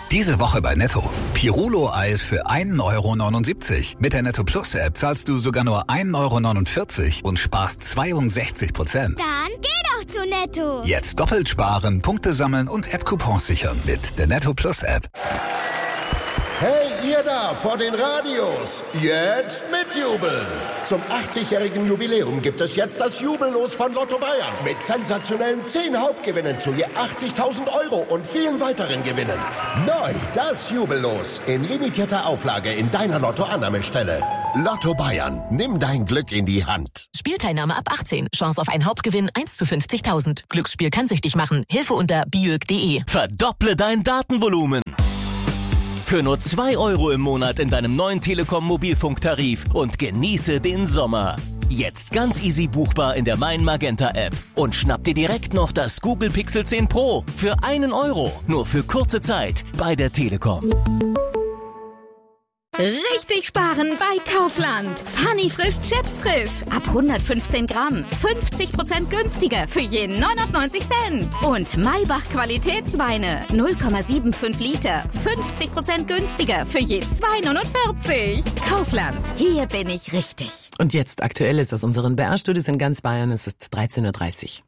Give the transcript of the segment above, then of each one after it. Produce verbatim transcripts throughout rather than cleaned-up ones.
Diese Woche bei Netto. Pirulo-Eis für ein Euro neunundsiebzig. Mit der Netto Plus App zahlst du sogar nur ein Euro neunundvierzig und sparst zweiundsechzig Prozent. Dann geh doch zu Netto. Jetzt doppelt sparen, Punkte sammeln und App-Coupons sichern mit der Netto Plus App. Hey, ihr da vor den Radios, jetzt mitjubeln! Zum achtzigjährigen Jubiläum gibt es jetzt das Jubellos von Lotto Bayern mit sensationellen zehn Hauptgewinnen zu je achtzigtausend Euro und vielen weiteren Gewinnen. Neu das Jubellos in limitierter Auflage in deiner Lotto-Annahmestelle. Lotto Bayern, nimm dein Glück in die Hand. Spielteilnahme ab achtzehn. Chance auf einen Hauptgewinn eins zu fünfzigtausend. Glücksspiel kann süchtig machen. Hilfe unter biög punkt de. Verdopple dein Datenvolumen. Für nur zwei Euro im Monat in deinem neuen Telekom-Mobilfunktarif und genieße den Sommer. Jetzt ganz easy buchbar in der Mein Magenta App. Und schnapp dir direkt noch das Google Pixel zehn Pro für einen Euro. Nur für kurze Zeit bei der Telekom. Richtig sparen bei Kaufland. Funny frisch Chips frisch. Ab hundertfünfzehn Gramm. fünfzig Prozent günstiger für je neunundneunzig Cent. Und Maybach Qualitätsweine. null Komma fünfundsiebzig Liter. fünfzig Prozent günstiger für je zwei neunundvierzig. Kaufland. Hier bin ich richtig. Und jetzt Aktuelles aus unseren B R-Studios in ganz Bayern. Es ist dreizehn Uhr dreißig.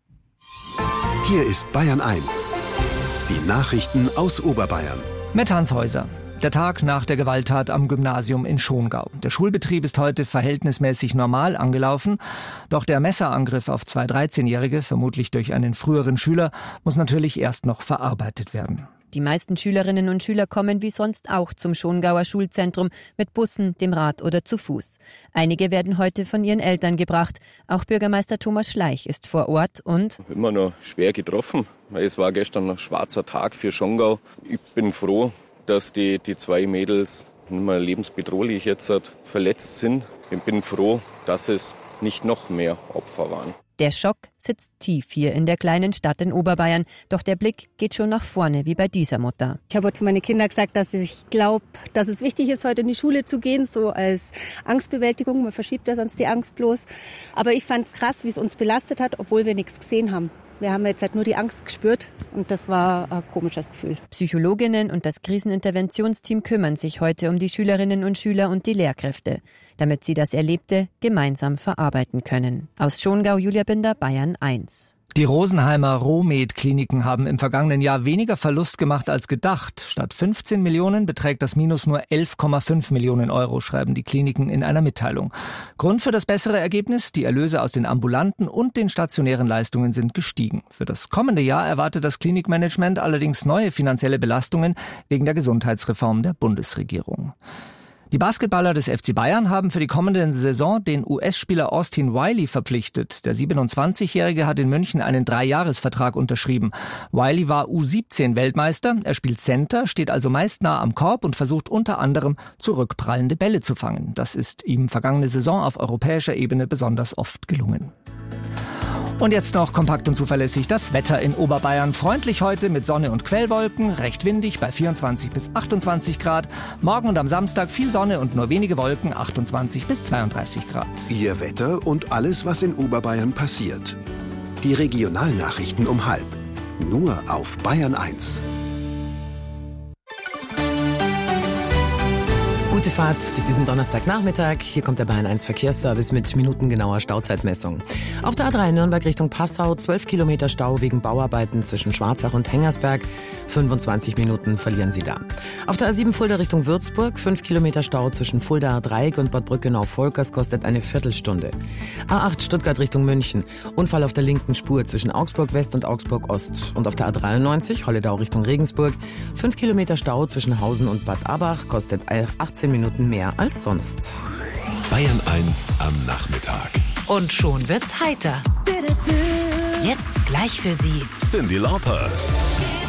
Hier ist Bayern eins. Die Nachrichten aus Oberbayern. Mit Hans Häuser. Der Tag nach der Gewalttat am Gymnasium in Schongau. Der Schulbetrieb ist heute verhältnismäßig normal angelaufen. Doch der Messerangriff auf zwei dreizehnjährige, vermutlich durch einen früheren Schüler, muss natürlich erst noch verarbeitet werden. Die meisten Schülerinnen und Schüler kommen wie sonst auch zum Schongauer Schulzentrum mit Bussen, dem Rad oder zu Fuß. Einige werden heute von ihren Eltern gebracht. Auch Bürgermeister Thomas Schleich ist vor Ort und immer noch schwer getroffen. Es war gestern ein schwarzer Tag für Schongau. Ich bin froh, dass die, die zwei Mädels nicht mehr lebensbedrohlich jetzt verletzt sind. Ich bin froh, dass es nicht noch mehr Opfer waren. Der Schock sitzt tief hier in der kleinen Stadt in Oberbayern. Doch der Blick geht schon nach vorne, wie bei dieser Mutter. Ich habe zu meinen Kindern gesagt, dass ich glaube, dass es wichtig ist, heute in die Schule zu gehen, so als Angstbewältigung. Man verschiebt ja sonst die Angst bloß. Aber ich fand es krass, wie es uns belastet hat, obwohl wir nichts gesehen haben. Wir haben jetzt halt nur die Angst gespürt und das war ein komisches Gefühl. Psychologinnen und das Kriseninterventionsteam kümmern sich heute um die Schülerinnen und Schüler und die Lehrkräfte, damit sie das Erlebte gemeinsam verarbeiten können. Aus Schongau, Julia Binder, Bayern eins. Die Rosenheimer Romed-Kliniken haben im vergangenen Jahr weniger Verlust gemacht als gedacht. Statt fünfzehn Millionen beträgt das Minus nur elf Komma fünf Millionen Euro, schreiben die Kliniken in einer Mitteilung. Grund für das bessere Ergebnis: die Erlöse aus den ambulanten und den stationären Leistungen sind gestiegen. Für das kommende Jahr erwartet das Klinikmanagement allerdings neue finanzielle Belastungen wegen der Gesundheitsreform der Bundesregierung. Die Basketballer des F C Bayern haben für die kommende Saison den U S-Spieler Austin Wiley verpflichtet. Der siebenundzwanzigjährige hat in München einen Dreijahresvertrag unterschrieben. Wiley war U siebzehn Weltmeister. Er spielt Center, steht also meist nah am Korb und versucht unter anderem zurückprallende Bälle zu fangen. Das ist ihm vergangene Saison auf europäischer Ebene besonders oft gelungen. Und jetzt noch kompakt und zuverlässig das Wetter in Oberbayern. Freundlich heute mit Sonne und Quellwolken, recht windig bei vierundzwanzig bis achtundzwanzig Grad. Morgen und am Samstag viel Sonne und nur wenige Wolken, achtundzwanzig bis zweiunddreißig Grad. Ihr Wetter und alles, was in Oberbayern passiert. Die Regionalnachrichten um halb. Nur auf Bayern eins. Gute Fahrt durch diesen Donnerstagnachmittag. Hier kommt der Bayern eins Verkehrsservice mit minutengenauer Stauzeitmessung. Auf der A drei Nürnberg Richtung Passau zwölf Kilometer Stau wegen Bauarbeiten zwischen Schwarzach und Hengersberg. fünfundzwanzig Minuten verlieren Sie da. Auf der A sieben Fulda Richtung Würzburg fünf Kilometer Stau zwischen Fuldaer Dreieck und Bad Brückenau-Volkers kostet eine Viertelstunde. A acht Stuttgart Richtung München. Unfall auf der linken Spur zwischen Augsburg West und Augsburg Ost. Und auf der A dreiundneunzig Holledau Richtung Regensburg fünf Kilometer Stau zwischen Hausen und Bad Abach kostet achtzehn Minuten mehr als sonst. Bayern eins am Nachmittag. Und schon wird's heiter. Jetzt gleich für Sie Cyndi Lauper.